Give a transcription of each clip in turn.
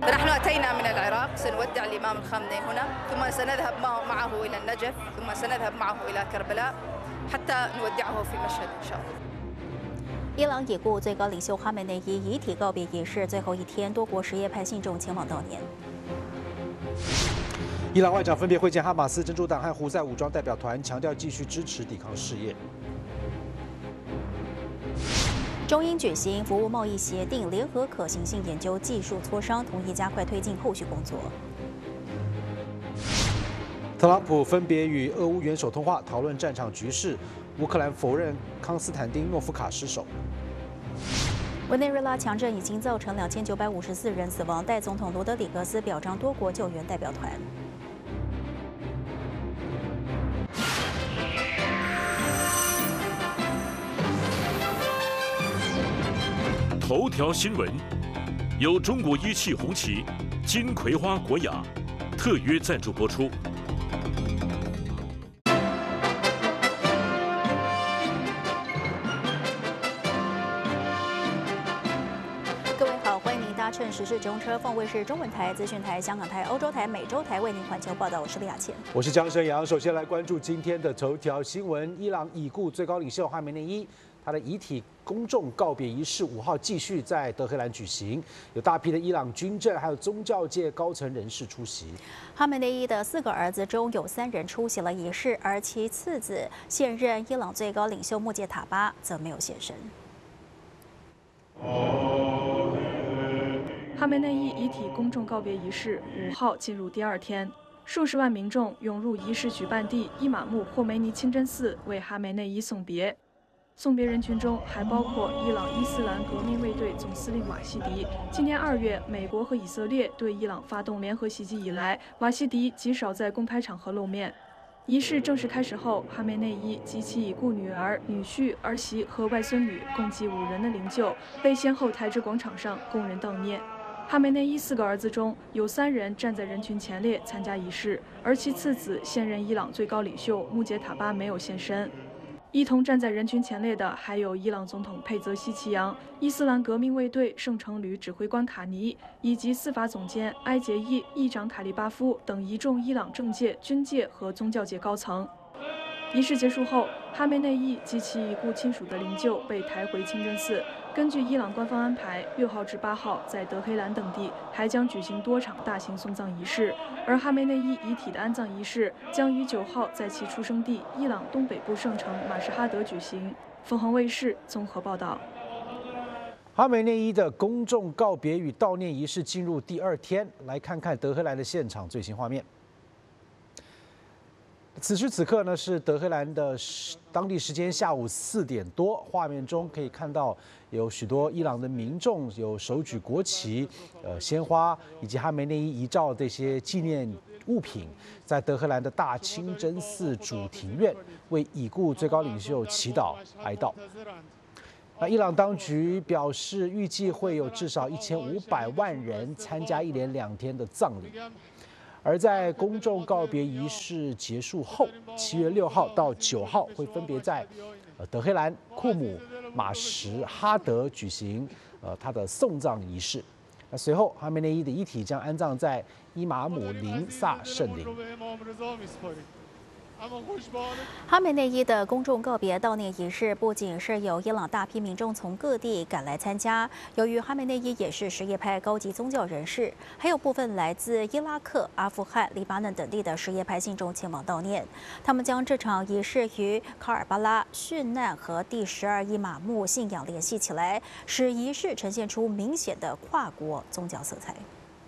فنحن أتينا من العراق سنودع الإمام الخامنئي هنا ثم سنذهب معه إلى النجف ثم سنذهب معه إلى كربلاء حتى نودعه في مشهد إن شاء الله。 伊朗已故最高领袖哈梅内伊遗体告别仪式最后一天，多国什叶派信众前往悼念。 伊朗外长分别会见哈马斯、真主党和胡塞武装代表团，强调继续支持抵抗事业。 中英举行服务贸易协定联合可行性研究技术磋商，同意加快推进后续工作。 特朗普分别与俄乌元首通话，讨论战场局势。乌克兰否认康斯坦丁诺夫卡失守。 委内瑞拉强震已经造成2954人死亡，代总统罗德里格斯表彰多国救援代表团。 头条新闻由中国一汽红旗、金葵花国雅特约赞助播出。 各位好，欢迎您搭乘时事直通车，凤卫视中文台、资讯台、香港台、欧洲台、美洲台为您环球报道。我是李雅倩， 我是江生阳。首先来关注今天的头条新闻：伊朗已故最高领袖哈梅内伊，他的遗体公众告别仪式5号继续在德黑兰举行，有大批的伊朗军政还有宗教界高层人士出席。 哈梅内伊的4个儿子中有3人出席了仪式，而其次子现任伊朗最高领袖穆杰塔巴则没有现身。 哈梅内伊遗体公众告别仪式5号进入第2天，数十万民众涌入仪式举办地伊玛目霍梅尼清真寺为哈梅内伊送别。送别人群中还包括伊朗伊斯兰革命卫队总司令瓦希迪。今年2月，美国和以色列对伊朗发动联合袭击以来，瓦希迪极少在公开场合露面。仪式正式开始后，哈梅内伊及其已故女儿、女婿、儿媳和外孙女共计5人的灵柩被先后抬至广场上供人悼念。哈梅内伊4个儿子中有3人站在人群前列参加仪式，而其次子现任伊朗最高领袖穆杰塔巴没有现身。一同站在人群前列的还有伊朗总统佩泽西奇扬、伊斯兰革命卫队圣城旅指挥官卡尼，以及司法总监埃杰伊、议长卡利巴夫等一众伊朗政界、军界和宗教界高层。仪式结束后，哈梅内伊及其已故亲属的灵柩被抬回清真寺。根据伊朗官方安排，6号至8号在德黑兰等地还将举行多场大型送葬仪式，而哈梅内伊遗体的安葬仪式将于9号在其出生地伊朗东北部圣城马什哈德举行。凤凰卫视综合报道。 哈梅内伊的公众告别与悼念仪式进入第2天，来看看德黑兰的现场最新画面。此时此刻呢，是德黑兰的当地时间下午4点多。画面中可以看到有许多伊朗的民众有手举国旗、鲜花以及哈梅内伊遗照这些纪念物品，在德黑兰的大清真寺主庭院为已故最高领袖祈祷哀悼。那伊朗当局表示，预计会有至少1500万人参加1连2天的葬礼。而在公众告别仪式结束后，7月6号到9号会分别在德黑兰、库姆、马什哈德举行他的送葬仪式。那随后，哈梅内伊的遗体将安葬在伊玛姆林萨圣陵。 哈梅内伊的公众告别悼念仪式不仅是有伊朗大批民众从各地赶来参加，由于哈梅内伊也是什叶派高级宗教人士，还有部分来自伊拉克、阿富汗、黎巴嫩等地的什叶派信众前往悼念。他们将这场仪式与卡尔巴拉殉难和第12伊玛目信仰联系起来，使仪式呈现出明显的跨国宗教色彩。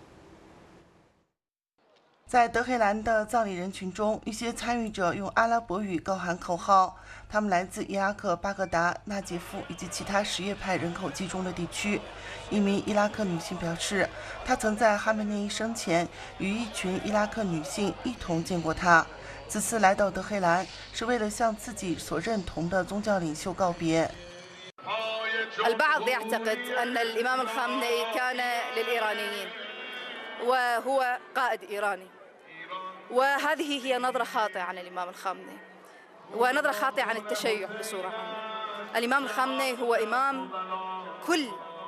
在德黑兰的葬礼人群中，一些参与者用阿拉伯语高喊口号。他们来自伊拉克巴格达、纳吉夫以及其他什叶派人口集中的地区。一名伊拉克女性表示，她曾在哈梅内伊生前与一群伊拉克女性一同见过他。此次来到德黑兰是为了向自己所认同的宗教领袖告别。 البعض يعتقد أن الإمام الخامنئي كان للإيرانيين وهو قائد إيراني وهذه هي نظرة خاطئة عن الإمام الخامنئي ونظرة خاطئة عن التشيع بصورة عامة. الإمام الخامنئي هو إمام كل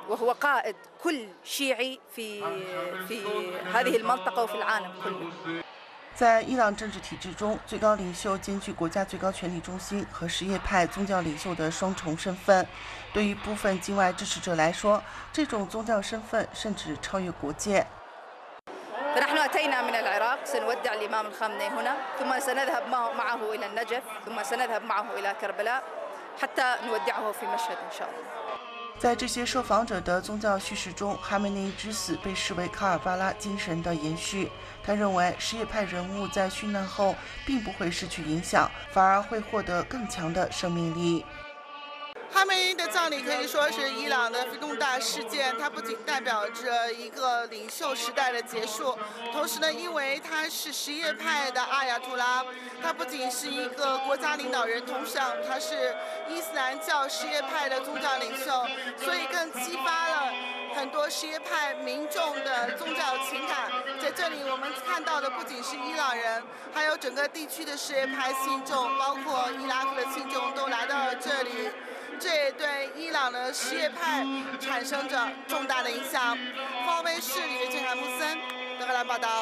وهو قائد كل شيعي في هذه المنطقة وفي العالم كله. 在伊朗政治体制中，最高领袖兼具国家最高权力中心和什叶派宗教领袖的双重身份。对于部分境外支持者来说，这种宗教身份甚至超越国界。 فنحن أتينا من العراق سنودع الإمام الخامنئي هنا ثم سنذهب معه إلى النجف ثم سنذهب معه إلى كربلاء حتى نودعه في مشهد إن شاء الله. 在这些受访者的宗教叙事中，哈梅内伊之死被视为卡尔巴拉精神的延续。他认为什叶派人物在殉难后并不会失去影响，反而会获得更强的生命力。 哈梅内伊的葬礼可以说是伊朗的重大事件，它不仅代表着一个领袖时代的结束，同时呢，因为他是什叶派的阿亚图拉，他不仅是一个国家领导人铜像，他是伊斯兰教什叶派的宗教领袖，所以更激发了很多什叶派民众的宗教情感。在这里，我们看到的不仅是伊朗人，还有整个地区的什叶派信众，包括伊拉克的信众都来到了这里。 这也对伊朗的什叶派产生着重大的影响。方威视李维俊、韩木森，德黑兰报道。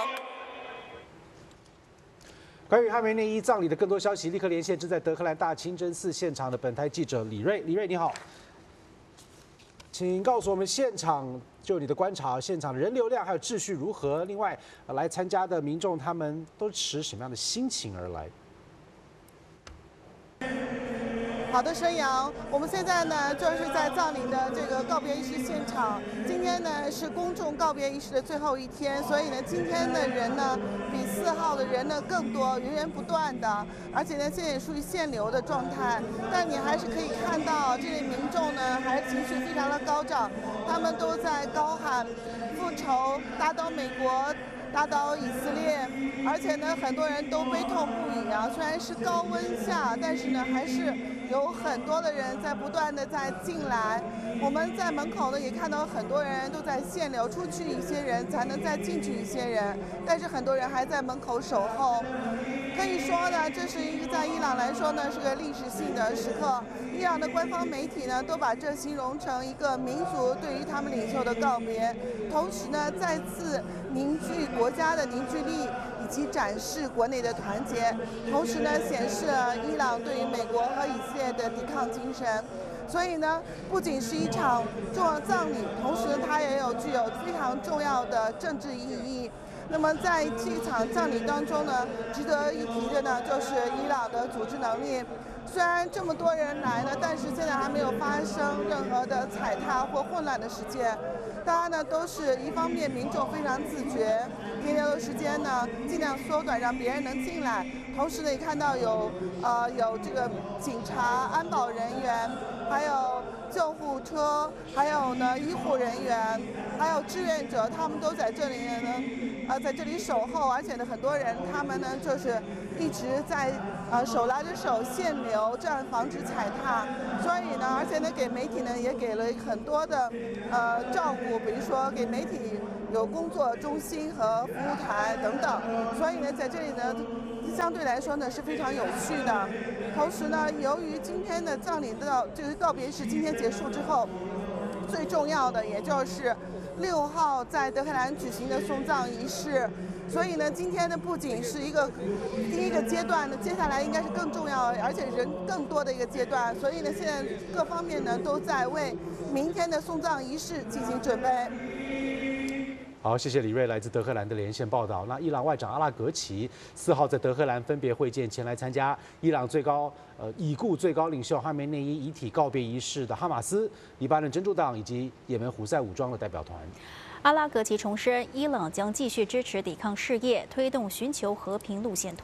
关于哈梅内伊葬礼的更多消息，立刻连线正在德黑兰大清真寺现场的本台记者李瑞。李瑞，你好，请告诉我们现场就你的观察，现场的人流量还有秩序如何？另外，来参加的民众他们都持什么样的心情而来？ 好的，申阳，我们现在呢就是在葬礼的这个告别仪式现场。今天呢是公众告别仪式的最后一天，所以呢今天的人呢比4号的人呢更多，源源不断的，而且呢现在也属于限流的状态。但你还是可以看到这类民众呢还情绪非常的高涨，他们都在高喊复仇，打倒美国。 打倒以色列，而且呢，很多人都悲痛不已啊。虽然是高温下，但是呢，还是有很多的人在不断的在进来。我们在门口呢也看到很多人都在限流，出去一些人才能再进去一些人，但是很多人还在门口守候。可以说呢，这是一个在伊朗来说呢是个历史性的时刻。伊朗的官方媒体呢都把这形容成一个民族对于他们领袖的告别，同时呢再次凝聚国家的凝聚力，以及展示国内的团结，同时呢显示了伊朗对于美国和以色列的抵抗精神。所以呢，不仅是一场重要葬礼，同时它也具有非常重要的政治意义。那么在这场葬礼当中呢，值得一提的呢，就是伊朗的组织能力。虽然这么多人来了，但是现在还没有发生任何的踩踏或混乱的事件。大家呢都是一方面民众非常自觉，停留的时间呢尽量缩短，让别人能进来。同时呢，也看到有这个警察、安保人员，还有救护车，还有呢医护人员，还有志愿者，他们都在这里呢，在这里守候。而且呢，很多人他们呢就是一直在手拉着手限流，这样防止踩踏。所以呢，而且呢，给媒体呢也给了很多的照顾，比如说给媒体有工作中心和服务台等等。所以呢，在这里呢，相对来说呢是非常有序的。同时呢，由于今天的葬礼的这个告别式今天结束之后，最重要的也就是6号在德黑兰举行的送葬仪式。所以呢，今天呢不仅是一个第一个阶段呢，接下来应该是更重要，而且人更多的一个阶段。所以呢，现在各方面呢都在为明天的送葬仪式进行准备。 好，谢谢李瑞来自德黑兰的连线报道。那伊朗外长阿拉格齐4号在德黑兰分别会见前来参加伊朗已故最高领袖哈梅内伊遗体告别仪式的哈马斯、黎巴嫩真主党以及也门胡塞武装的代表团。 阿拉格齐重申，伊朗将继续支持抵抗事业，推动寻求和平路线图。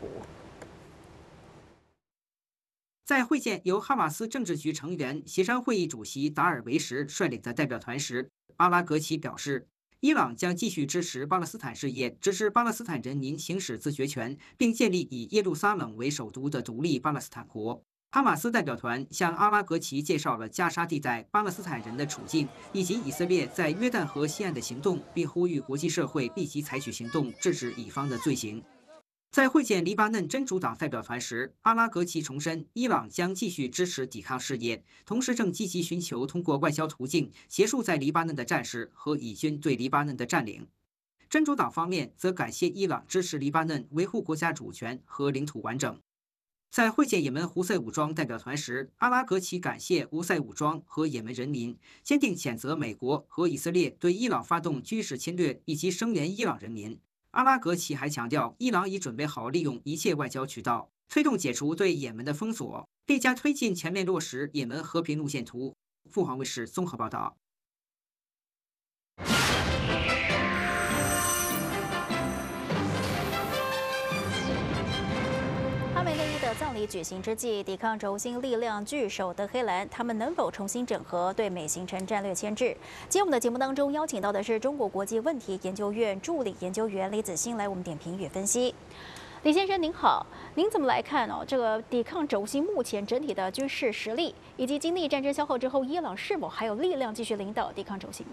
在会见由哈马斯政治局成员、协商会议主席达尔维什率领的代表团时，阿拉格齐表示，伊朗将继续支持巴勒斯坦事业，支持巴勒斯坦人民行使自决权，并建立以耶路撒冷为首都的独立巴勒斯坦国。哈马斯代表团向阿拉格齐介绍了加沙地带巴勒斯坦人的处境，以及以色列在约旦河西岸的行动，并呼吁国际社会立即采取行动，制止以方的罪行。 在会见黎巴嫩真主党代表团时，阿拉格齐重申，伊朗将继续支持抵抗事业，同时正积极寻求通过外交途径结束在黎巴嫩的战事和以军对黎巴嫩的占领。真主党方面则感谢伊朗支持黎巴嫩维护国家主权和领土完整。在会见也门胡塞武装代表团时，阿拉格齐感谢胡塞武装和也门人民，坚定谴责美国和以色列对伊朗发动军事侵略，以及声援伊朗人民。阿拉格齐还强调，伊朗已准备好利用一切外交渠道，推动解除对也门的封锁，并将推进全面落实也门和平路线图。凤凰卫视综合报道。 哈梅内伊的葬礼举行之际，抵抗轴心力量巨手德黑兰，他们能否重新整合，对美形成战略牵制？今天我们的节目当中邀请到的是中国国际问题研究院助理研究员李子欣来我们点评与分析。李先生您好，您怎么来看这个抵抗轴心目前整体的军事实力，以及经历战争消耗之后，伊朗是否还有力量继续领导抵抗轴心？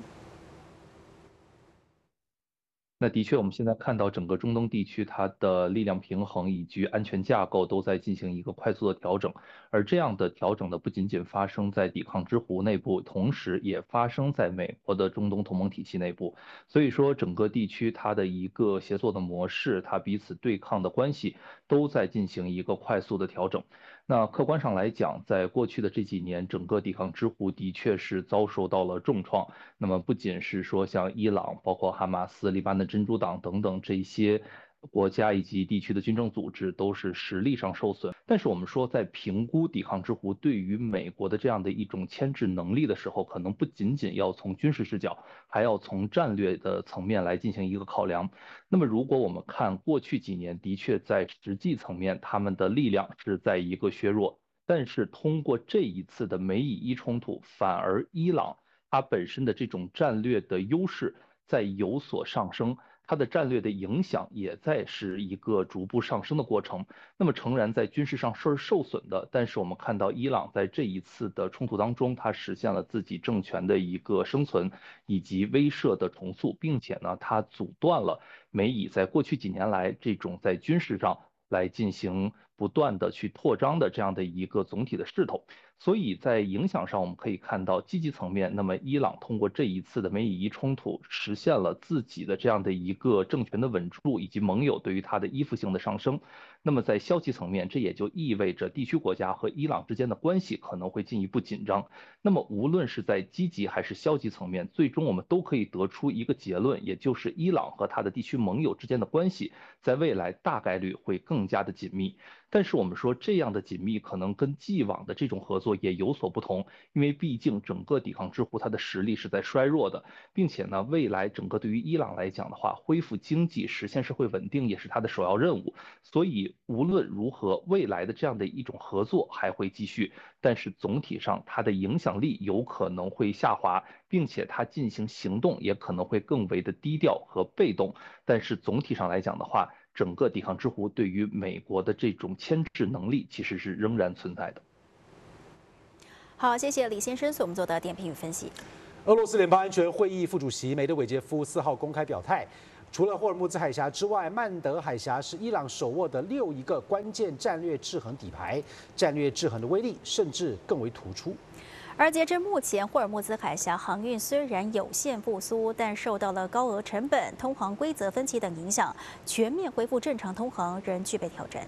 那的确，我们现在看到整个中东地区它的力量平衡以及安全架构都在进行一个快速的调整，而这样的调整呢，不仅仅发生在抵抗之湖内部，同时也发生在美国的中东同盟体系内部。所以说，整个地区它的一个协作的模式，它彼此对抗的关系都在进行一个快速的调整。那客观上来讲，在过去的这几年，整个抵抗之湖的确是遭受到了重创。那么不仅是说像伊朗、包括哈马斯、黎巴嫩真主党等等这些国家以及地区的军政组织都是实力上受损。但是我们说，在评估抵抗之湖对于美国的这样的一种牵制能力的时候，可能不仅仅要从军事视角，还要从战略的层面来进行一个考量。那么如果我们看过去几年，的确在实际层面，他们的力量是在一个削弱。但是通过这一次的美以伊冲突，反而伊朗它本身的这种战略的优势在有所上升，它的战略的影响也在是一个逐步上升的过程。那么诚然在军事上是受损的，但是我们看到伊朗在这一次的冲突当中，它实现了自己政权的一个生存以及威慑的重塑，并且呢，它阻断了美以在过去几年来这种在军事上来进行不断的去扩张的这样的一个总体的势头。所以在影响上，我们可以看到积极层面，那么伊朗通过这一次的美以伊冲突，实现了自己的这样的一个政权的稳住，以及盟友对于它的依附性的上升。那么在消极层面，这也就意味着地区国家和伊朗之间的关系可能会进一步紧张。那么无论是在积极还是消极层面，最终我们都可以得出一个结论，也就是伊朗和它的地区盟友之间的关系在未来大概率会更加的紧密。但是我们说这样的紧密可能跟既往的这种合作也有所不同，因为毕竟整个抵抗之湖它的实力是在衰弱的，并且呢，未来整个对于伊朗来讲的话，恢复经济、实现社会稳定也是它的首要任务。所以无论如何，未来的这样的一种合作还会继续，但是总体上它的影响力有可能会下滑，并且它进行行动也可能会更为的低调和被动。但是总体上来讲的话，整个抵抗之湖对于美国的这种牵制能力其实是仍然存在的。 好，谢谢李先生所我们做的点评与分析。 俄罗斯联邦安全会议副主席梅德韦杰夫4号公开表态，除了霍尔木兹海峡之外，曼德海峡是伊朗手握的6一个关键战略制衡底牌，战略制衡的威力甚至更为突出。 而截至目前，霍尔木兹海峡航运虽然有限复苏，但受到了高额成本、通航规则分歧等影响，全面恢复正常通航仍具备挑战。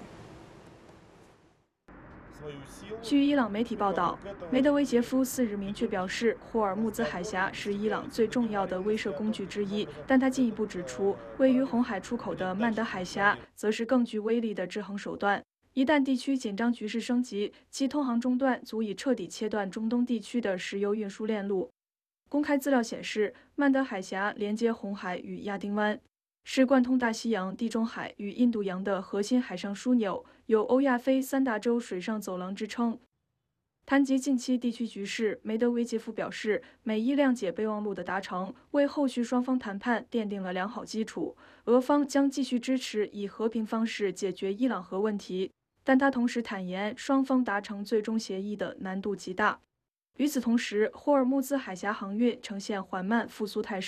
据伊朗媒体报道，梅德韦杰夫4日明确表示，霍尔木兹海峡是伊朗最重要的威慑工具之一，但他进一步指出，位于红海出口的曼德海峡则是更具威力的制衡手段。一旦地区紧张局势升级，其通航中断足以彻底切断中东地区的石油运输链路。公开资料显示，曼德海峡连接红海与亚丁湾，是贯通大西洋、地中海与印度洋的核心海上枢纽，有欧亚非3大洲水上走廊之称。谈及近期地区局势，梅德韦杰夫表示，美伊谅解备忘录的达成，为后续双方谈判奠定了良好基础。俄方将继续支持以和平方式解决伊朗核问题。但他同时坦言，双方达成最终协议的难度极大。与此同时，霍尔木兹海峡航运呈现缓慢复苏态势，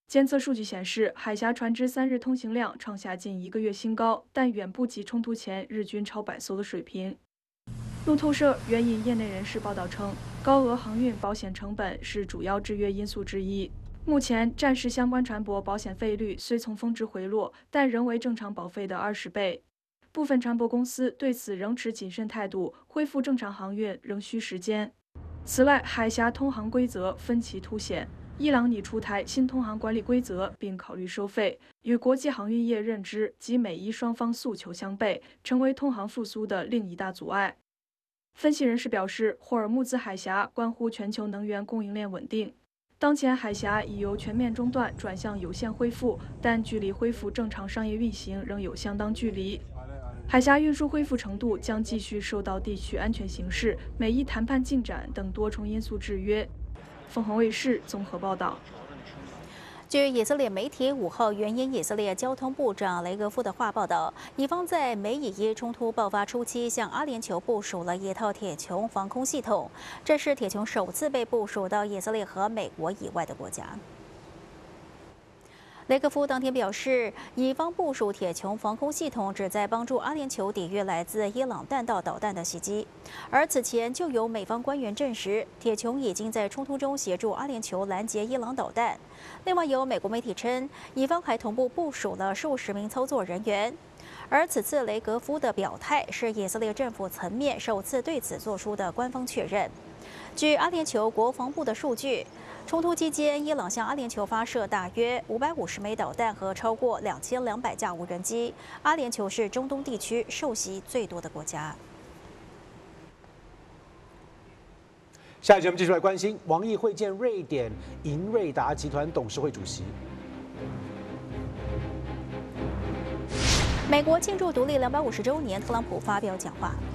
监测数据显示，海峡船只3日通行量创下近1个月新高，但远不及冲突前日均超100艘的水平。路透社援引业内人士报道称，高额航运保险成本是主要制约因素之一。目前，战时相关船舶保险费率虽从峰值回落，但仍为正常保费的20倍。部分船舶公司对此仍持谨慎态度，恢复正常航运仍需时间。此外，海峡通航规则分歧凸显。伊朗拟出台新通航管理规则，并考虑收费，与国际航运业认知及美伊双方诉求相悖，成为通航复苏的另一大阻碍。分析人士表示，霍尔木兹海峡关乎全球能源供应链稳定。当前海峡已由全面中断转向有限恢复，但距离恢复正常商业运行仍有相当距离。海峡运输恢复程度将继续受到地区安全形势、美伊谈判进展等多重因素制约。凤凰卫视综合报道。 据以色列媒体5号援引以色列交通部长雷格夫的话报道，以方在美以伊冲突爆发初期向阿联酋部署了一套铁穹防空系统，这是铁穹首次被部署到以色列和美国以外的国家。雷格夫当天表示，以方部署铁穹防空系统旨在帮助阿联酋抵御来自伊朗弹道导弹的袭击。而此前就有美方官员证实，铁穹已经在冲突中协助阿联酋拦截伊朗导弹。另外，有美国媒体称，以方还同步部署了数十名操作人员。而此次雷格夫的表态是以色列政府层面首次对此做出的官方确认。据阿联酋国防部的数据，冲突期间，伊朗向阿联酋发射大约550枚导弹和超过2200架无人机。阿联酋是中东地区受袭最多的国家。 下一节我们继续来关心，王毅会见瑞典银瑞达集团董事会主席。 美国庆祝独立250周年，特朗普发表讲话。